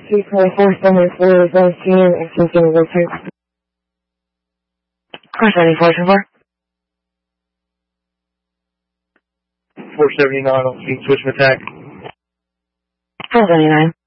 34474 is LCN and something will take. Car 7474. 479 on scene, switch and attack. 479.